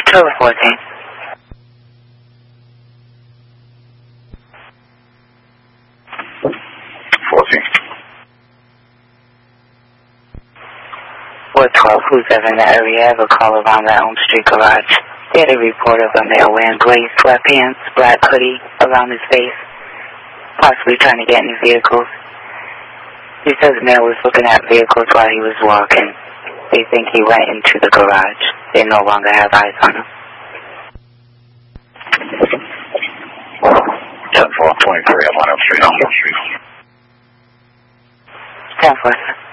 October 14th. Ward 12, who's ever in the area, have a call around the Elm Street garage. They had a report of a male wearing gray sweatpants, black hoodie around his face, possibly trying to get in vehicles. He says the male was looking at vehicles while he was walking. They think he went into the garage. They no longer have eyes on him. 10-4-23, I'm on Elm Street. 10-4.